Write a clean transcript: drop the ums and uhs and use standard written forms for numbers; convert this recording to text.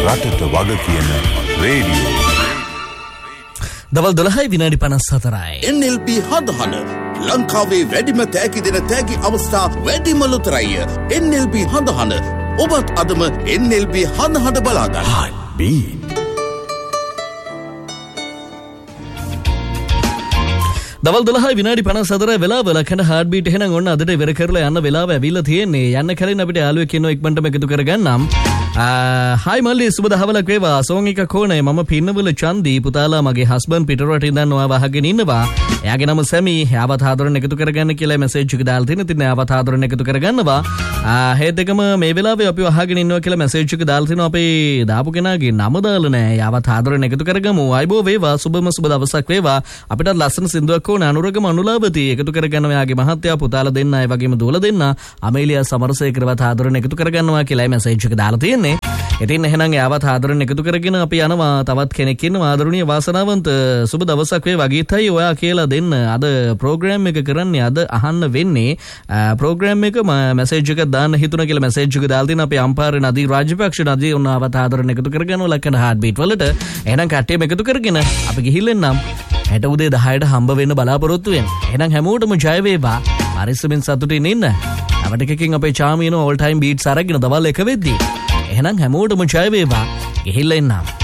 රටට වග කියන රේඩියෝ. දවල් 12:54. NLB හදහන ලංකාවේ වැඩිම තෑගි දෙන තෑගි අවස්ථා වැඩිම ලොතරැය. NLB හදහන ඔබත් අදම NLB හදහන බලාගන්න. Heartbeat. දවල් 12:54 වෙලාව ලකන හાર્ට් බීට් එහෙනම් ඔන්න අදට ඉවර කරලා යන්න වෙලාව ඇවිල්ලා තියෙන්නේ. යන්න කලින් අපිට යාළුවෙක් ඉන්නවා ඉක්මනටම එකතු කරගන්නම්. හායි මල්ලි සුබ දහවලක් වේවා. සෝංගික කෝණේ මම පින්නවල චන්දි පුතාලා මගේ හස්බන්ඩ් පිටරට ඉඳන් ඔයා වහගෙන ඉන්නවා. එයාගේ නම සැමි. එයාවත් ආදරෙන් එකතු කරගන්න කියලා මැසේජ් එක දාලා තියෙන. ඉතින් එයාවත් ආදරෙන් එකතු කරගන්නවා. හේත් එකම මේ වෙලාවේ අපි වහගෙන ඉන්නවා කියලා මැසේජ් එක දාලා තිනවා. අපේ දාපු කෙනාගේ නම දාලා නැහැ. එයාවත් ආදරෙන් එකතු කරගමු. අයබෝ වේවා. සුබම සුබ දවසක් වේවා. අපිට ලස්සන සින්දුවක් ඕන අනුරගම අනුලාභති එකතු කරගන්න ඔයාගේ මහත්තයා පුතාලා දෙන්න අය වගේම දුවලා දෙන්න අමේලියා සමරසේකරවත් ආදරෙන් එකතු කරගන්නවා කියලා මැසේජ් එක දාලා තියෙන්නේ. ඉතින් එහෙනම් එයාවත් ආදරෙන් එකතු කරගෙන අපි යනවා. තවත් කෙනෙක් ඉන්නවා ආදරණීය වාසනාවන්ත සුබ දවසක් වේවා. ගීතයි ඔයා කියලා දෙන්න. අද ප්‍රෝග්‍රෑම් එක කරන්නේ අද අහන්න වෙන්නේ ප්‍රෝග්‍රෑම් එක මැසේජ් එකක් දාන්න හිතුණා කියලා මැසේජ් එක දාලා තියෙන අපේ අම්පාරේ නදී රාජපක්ෂ නදී උනාවත් ආදරෙන් එකතු කරගන්නවා ලක්කන හાર્ට් බීට් වලට. එහෙනම් කට්ටියම එකතු කරගෙන අපි ගිහින් එන්නම්. හෙට උදේ 10ට හම්බ වෙන්න බලාපොරොත්තු වෙන්න. එහෙනම් හැමෝටම ජය වේවා. පරිස්සමෙන් සතුටින් ඉන්න. අවටකකින් අපේ චාමියන ඕල් ටයිම් බීට්ස් අරගෙන දවල් 1 වෙද්දී. එහෙනම් හැමෝටම ජය වේවා. ගිහිල්ලා එන්නම්.